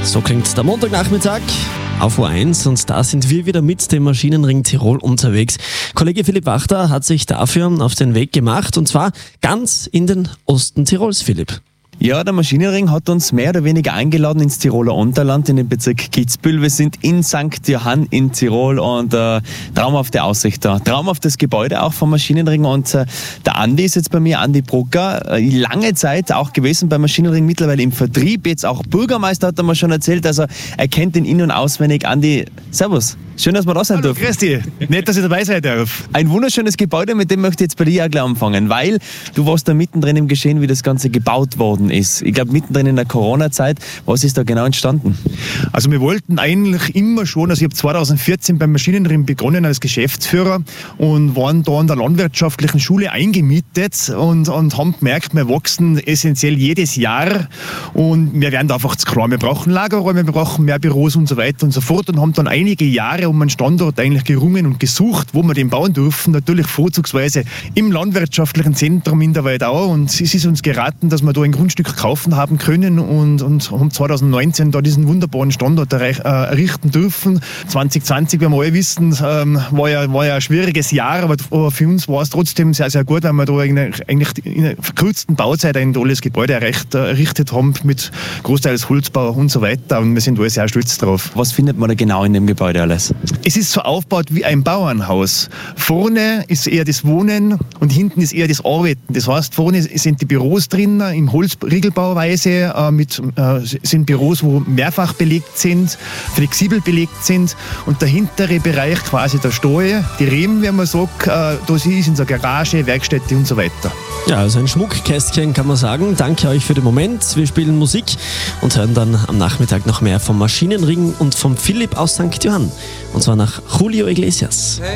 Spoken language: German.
So klingt der Montagnachmittag auf U1 und da sind wir wieder mit dem Maschinenring Tirol unterwegs. Kollege Philipp Wachter hat sich dafür auf den Weg gemacht und zwar ganz in den Osten Tirols, Philipp. Ja, der Maschinenring hat uns mehr oder weniger eingeladen ins Tiroler Unterland, in den Bezirk Kitzbühel. Wir sind in St. Johann in Tirol und traumhafte Aussicht da. Traumhaftes Gebäude auch vom Maschinenring und der Andi ist jetzt bei mir, Andi Brucker, lange Zeit auch gewesen beim Maschinenring, mittlerweile im Vertrieb, jetzt auch Bürgermeister, hat er mir schon erzählt, also er kennt ihn in- und auswendig. Andi, servus. Schön, dass wir da sein dürfen. Grüß dich. Nett, dass ich dabei sein darf. Ein wunderschönes Gebäude, mit dem möchte ich jetzt bei dir auch gleich anfangen, weil du warst da mittendrin im Geschehen, wie das Ganze gebaut worden ist. Ich glaube, mittendrin in der Corona-Zeit. Was ist da genau entstanden? Also wir wollten eigentlich immer schon, also ich habe 2014 beim Maschinenring begonnen als Geschäftsführer und waren da an der landwirtschaftlichen Schule eingemietet und haben gemerkt, wir wachsen essentiell jedes Jahr und wir werden da einfach zu klein. Wir brauchen Lagerräume, wir brauchen mehr Büros und so weiter und so fort und haben dann einige Jahre um einen Standort eigentlich gerungen und gesucht, wo wir den bauen dürfen. Natürlich vorzugsweise im landwirtschaftlichen Zentrum in der Waldau und es ist uns geraten, dass wir da ein Grundstück kaufen haben können und haben 2019 da diesen wunderbaren Standort errichten dürfen. 2020, wie wir alle wissen, war ja ein schwieriges Jahr, aber für uns war es trotzdem sehr, sehr gut, weil wir da eigentlich in einer verkürzten Bauzeit ein tolles Gebäude errichtet haben mit großteils Holzbau und so weiter und wir sind alle sehr stolz drauf. Was findet man da genau in dem Gebäude alles? Es ist so aufgebaut wie ein Bauernhaus. Vorne ist eher das Wohnen und hinten ist eher das Arbeiten. Das heißt, vorne sind die Büros drin, im Holzriegelbauweise, sind Büros, wo mehrfach belegt sind, flexibel belegt sind und der hintere Bereich, quasi der Stall, die Reben, wie man sagt, da ist in so Garage, Werkstätte und so weiter. Ja, also ein Schmuckkästchen kann man sagen. Danke euch für den Moment. Wir spielen Musik und hören dann am Nachmittag noch mehr vom Maschinenring und vom Philipp aus St. Johann. Und zwar nach Julio Iglesias.